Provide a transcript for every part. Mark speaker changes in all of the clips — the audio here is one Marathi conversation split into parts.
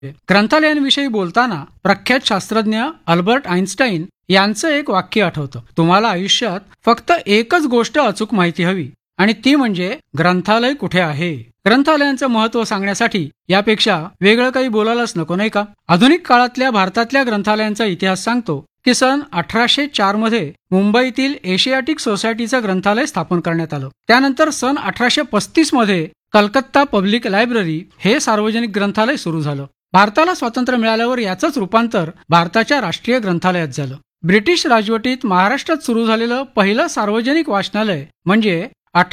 Speaker 1: ग्रंथालयांविषयी बोलताना प्रख्यात शास्त्रज्ञ अल्बर्ट आइन्स्टाईन यांचं एक वाक्य आठवतं. तुम्हाला आयुष्यात फक्त एकच गोष्ट अचूक माहिती हवी आणि ती म्हणजे ग्रंथालय कुठे आहे. ग्रंथालयांचं महत्व सांगण्यासाठी यापेक्षा वेगळं काही बोलायलाच नको, नाही का? आधुनिक काळातल्या भारतातल्या ग्रंथालयांचा इतिहास सांगतो की सन 1804 मध्ये मुंबईतील एशियाटिक सोसायटीचं ग्रंथालय स्थापन करण्यात आलं. त्यानंतर सन 1835 मध्ये कलकत्ता पब्लिक लायब्ररी हे सार्वजनिक ग्रंथालय सुरू झालं. भारताला स्वातंत्र्य मिळाल्यावर याचंच रूपांतर भारताच्या राष्ट्रीय ग्रंथालयात झालं. ब्रिटिश राजवटीत महाराष्ट्रात सुरू झालेलं पहिलं सार्वजनिक वाचनालय म्हणजे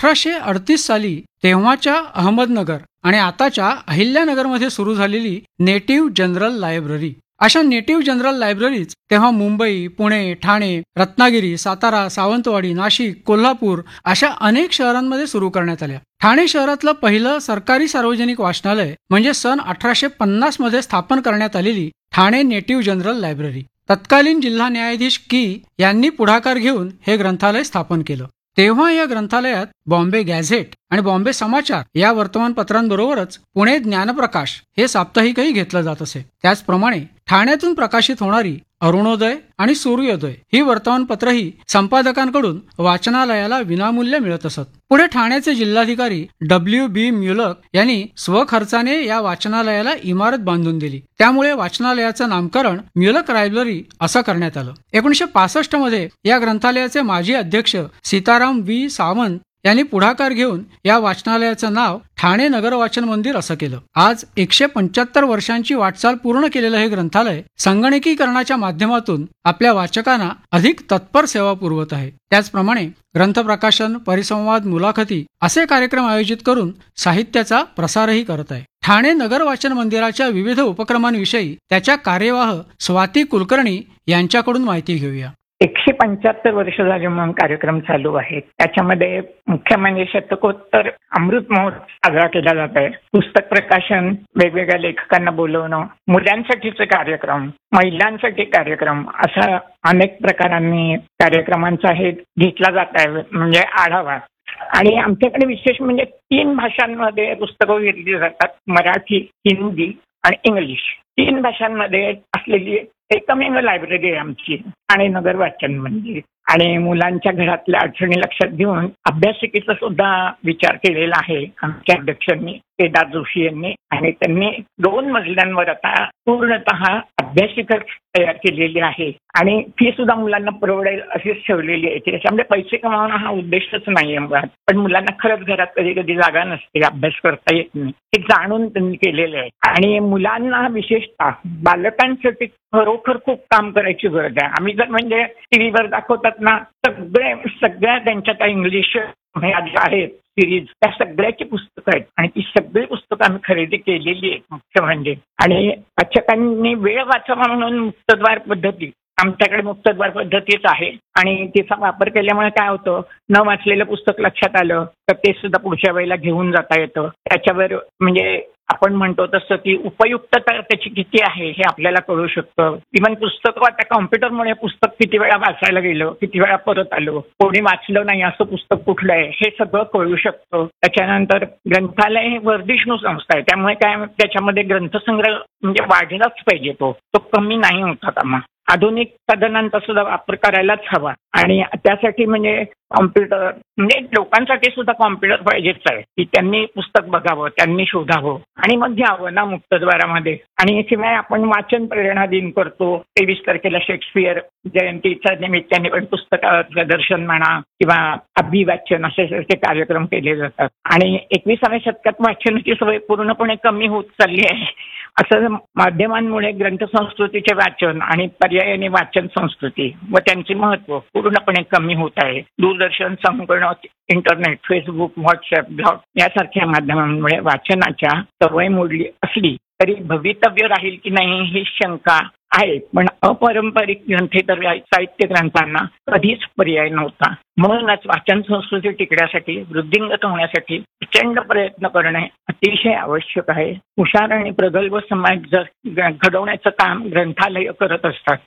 Speaker 1: 1838 साली तेव्हाच्या अहमदनगर आणि आताच्या अहिल्यानगरमध्ये सुरू झालेली नेटिव्ह जनरल लायब्ररी. अशा नेटिव्ह जनरल लायब्ररीज तेव्हा मुंबई, पुणे, ठाणे, रत्नागिरी, सातारा, सावंतवाडी, नाशिक, कोल्हापूर अशा अनेक शहरांमध्ये सुरू करण्यात आल्या. ठाणे शहरातलं पहिलं सरकारी सार्वजनिक वाचनालय म्हणजे सन 1850 मध्ये स्थापन करण्यात आलेली ठाणे नेटिव्ह जनरल लायब्ररी. तत्कालीन जिल्हा न्यायाधीश की यांनी पुढाकार घेऊन हे ग्रंथालय स्थापन केलं. तेव्हा या ग्रंथालयात बॉम्बे गॅझेट आणि बॉम्बे समाचार या वर्तमानपत्रांबरोबरच पुणे ज्ञानप्रकाश हे साप्ताहिकही घेतलं जात असे. त्याचप्रमाणे ठाण्यातून प्रकाशित होणारी अरुणोदय आणि सूर्योदय ही वर्तमानपत्रही संपादकांकडून वाचनालयाला विनामूल्य मिळत असत. पुढे ठाण्याचे जिल्हाधिकारी W.B. म्युलक यांनी स्वखर्चाने या वाचनालयाला इमारत बांधून दिली. त्यामुळे वाचनालयाचं नामकरण म्युलक लायब्ररी असं करण्यात आलं. 1965 मध्ये या ग्रंथालयाचे माजी अध्यक्ष सीताराम V. सावंत यांनी पुढाकार घेऊन या वाचनालयाचं नाव ठाणे नगर वाचन मंदिर असं केलं. आज 175 वर्षांची वाटचाल पूर्ण केलेलं हे ग्रंथालय संगणकीकरणाच्या माध्यमातून आपल्या वाचकांना अधिक तत्पर सेवा पुरवत आहे. त्याचप्रमाणे ग्रंथप्रकाशन, परिसंवाद, मुलाखती असे कार्यक्रम आयोजित करून साहित्याचा प्रसारही करत आहे. ठाणे नगर वाचन मंदिराच्या विविध उपक्रमांविषयी त्याच्या कार्यवाह स्वाती कुलकर्णी यांच्याकडून माहिती घेऊया.
Speaker 2: 175 वर्ष झाले म्हणून कार्यक्रम चालू आहेत. त्याच्यामध्ये मुख्य म्हणजे शतकोत्तर अमृत महोत्सव साजरा केला जात आहे. पुस्तक प्रकाशन, वेगवेगळ्या लेखकांना बोलवणं, मुलांसाठीचे कार्यक्रम, महिलांसाठी कार्यक्रम असा अनेक प्रकारांनी कार्यक्रमांचा हे घेतला जात आहे म्हणजे आढावा. आणि आमच्याकडे विशेष म्हणजे 3 भाषांमध्ये पुस्तकं घेतली जातात. मराठी, हिंदी आणि इंग्लिश. 3 भाषांमध्ये असलेली एकमेव लायब्ररी आहे आमची ठाणे नगर वाचन मंदिर. आणि मुलांच्या घरातल्या अडचणी लक्षात घेऊन अभ्यासिकेचा सुद्धा विचार केलेला आहे आमच्या अध्यक्षांनी, केदार जोशी यांनी. आणि त्यांनी 2 मजल्यांवर आता पूर्णतः अभ्यासिका तयार केलेली आहे आणि फी सुद्धा मुलांना परवडेल अशीच ठेवलेली आहे. त्याच्यामध्ये पैसे कमावणं हा उद्देशच नाहीये मुळात, पण मुलांना खरंच घरात कधी कधी जागा नसते, अभ्यास करता येत नाही, हे जाणून त्यांनी केलेलं आहे. आणि मुलांना विशेषतः बालकांसाठी खरोखर खूप काम करायची गरज आहे. आम्ही जर म्हणजे टीव्हीवर दाखवतात ना, सगळ्या त्यांच्या इंग्लिश आहेत सिरीज, त्या सगळ्याची पुस्तकं आहेत आणि ती सगळी पुस्तकं आम्ही खरेदी केलेली आहेत मुख्य म्हणजे. आणि वाचकांनी वेळ वाचावा म्हणून मुक्तद्वार पद्धती, आमच्याकडे मुक्तद्वार पद्धतीच आहे आणि तिचा वापर केल्यामुळे काय होतं, न वाचलेलं पुस्तक लक्षात आलं तर ते सुद्धा पुढच्या वेळेला घेऊन जाता येतं. त्याच्यावर म्हणजे आपण म्हणतो तसं की उपयुक्तता त्याची किती आहे हे आपल्याला कळू शकतं. इव्हन पुस्तक आता कॉम्प्युटरमुळे पुस्तक किती वेळा वाचायला गेलं, किती वेळा परत आलो, कोणी वाचलं नाही असं पुस्तक कुठलं आहे हे सगळं कळू शकतं. त्याच्यानंतर ग्रंथालय हे वर्धिष्णू संस्था आहे, त्यामुळे काय त्याच्यामध्ये ग्रंथसंग्रह म्हणजे वाढलाच पाहिजे, तो कमी नाही होता कामा. आधुनिक साधनांचा सुद्धा वापर करायलाच हवा आणि त्यासाठी म्हणजे कॉम्प्युटर म्हणजे लोकांसाठी सुद्धा कॉम्प्युटर पाहिजेच आहे की त्यांनी पुस्तक बघावं, त्यांनी शोधावं आणि मग घ्यावं ना मुक्तद्वारामध्ये. आणि शिवाय आपण वाचन प्रेरणा दिन करतो. 23 तारखेला शेक्सपियर जयंतीच्या निमित्ताने पण पुस्तकाचं प्रदर्शन म्हणा किंवा अभिवाचन असे कार्यक्रम केले जातात. आणि 21व्या शतकात वाचनाची सवय पूर्णपणे कमी होत चालली आहे. असं माध्यमांमुळे ग्रंथसंस्कृतीचे वाचन आणि पर्यायाने वाचन संस्कृती व त्यांचे महत्व पूर्णपणे कमी होत आहे. दूरदर्शन, संगणक, इंटरनेट, फेसबुक, व्हॉट्सअप, ब्लॉग यासारख्या माध्यमांमुळे वाचनाच्या सवय मोडली असली तरी भवितव्य राहील की नाही ही शंका आहे. पण अपारंपरिक ग्रंथेतर साहित्य ग्रंथांना कधीच पर्याय नव्हता. म्हणूनच वाचन संस्कृती टिकण्यासाठी, वृद्धिंगत होण्यासाठी प्रचंड प्रयत्न करणे अतिशय आवश्यक आहे. हुशार आणि प्रगल्भ समाज जर घडवण्याचं काम ग्रंथालय करत असतात.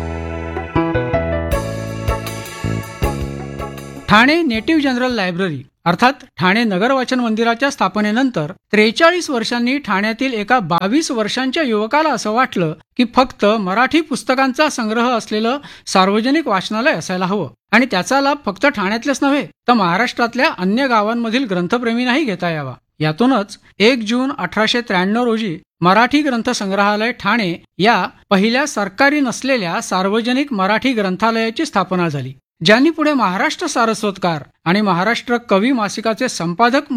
Speaker 1: ठाणे नेटिव्ह जनरल लायब्ररी अर्थात ठाणे नगर वाचन मंदिराच्या स्थापनेनंतर 43 वर्षांनी ठाण्यातील एका 22 वर्षांच्या युवकाला असं वाटलं की फक्त मराठी पुस्तकांचा संग्रह असलेलं सार्वजनिक वाचनालय असायला हवं आणि त्याचा लाभ फक्त ठाण्यातलेच नव्हे तर महाराष्ट्रातल्या अन्य गावांमधील ग्रंथप्रेमींनाही घेता यावा. यातूनच 1 जून 1893 रोजी मराठी ग्रंथ संग्रहालय ठाणे या पहिल्या सरकारी नसलेल्या सार्वजनिक मराठी ग्रंथालयाची स्थापना झाली, ज्यांनी पुढे महाराष्ट्र सारस्वतकार आणि महाराष्ट्र कवी मासिकाचे संपादक